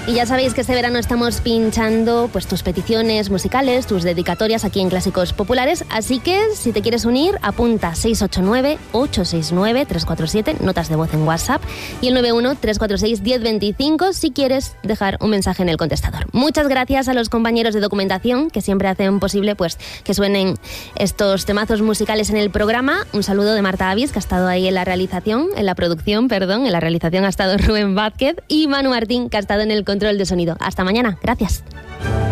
Y ya sabéis que este verano estamos pinchando pues tus peticiones musicales, tus dedicatorias aquí en Clásicos Populares, así que si te quieres unir, apunta 689-869-347, notas de voz en WhatsApp, y el 91-346-1025 si quieres dejar un mensaje en el contestador. Muchas gracias a los compañeros de documentación que siempre hacen posible pues que suenen estos temazos musicales en el programa. Un saludo de Marta Avis, que ha estado ahí en la realización, en la realización ha estado Rubén Vázquez, y Manu Martín, que ha estado en el control de sonido. Hasta mañana. Gracias.